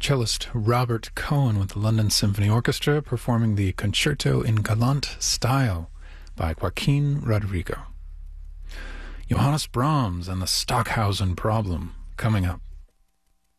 cellist Robert Cohen with the London Symphony Orchestra performing the Concerto in Galant Style by Joaquin Rodrigo. Johannes Brahms and the Stockhausen Problem coming up.